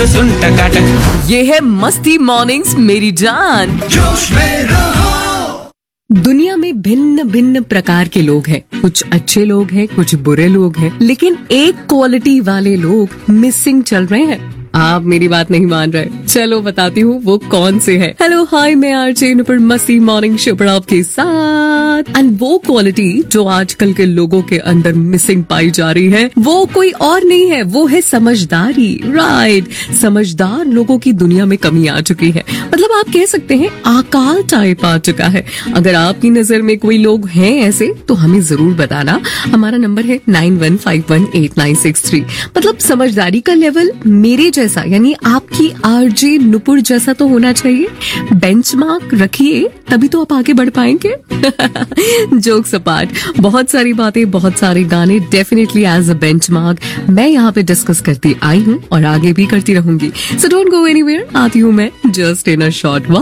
सुन टकाटक, ये है मस्ती मॉर्निंग्स मेरी जान। जोश में रहो। दुनिया में भिन्न भिन्न प्रकार के लोग हैं। कुछ अच्छे लोग हैं, कुछ बुरे लोग हैं, लेकिन एक क्वालिटी वाले लोग मिसिंग चल रहे हैं। आप मेरी बात नहीं मान रहे, चलो बताती हूँ वो कौन से हैं। हेलो हाय, मैं आरजे नुपुर मस्ती मॉर्निंग शो पर आपके साथ। एंड वो क्वालिटी जो आजकल के लोगों के अंदर मिसिंग पाई जा रही है, वो कोई और नहीं है, वो है समझदारी। राइट, समझदार लोगों की दुनिया में कमी आ चुकी है। मतलब आप कह सकते हैं अकाल टाइप आ चुका है। अगर आपकी नजर में कोई लोग हैं ऐसे, तो हमें जरूर बताना। हमारा नंबर है 91518963। मतलब समझदारी का लेवल मेरे जैसा, यानी आपकी आरजे नुपुर जैसा तो होना चाहिए। बेंचमार्क रखिए, तभी तो आप आगे बढ़ पाएंगे। जोक्स अपार्ट, बहुत सारी बातें, बहुत सारे गाने डेफिनेटली एज अ बेंचमार्क मैं यहाँ पे डिस्कस करती आई हूँ और आगे भी करती रहूंगी। So don't go anywhere. आती हूँ मैं जस्ट इन अ शॉर्ट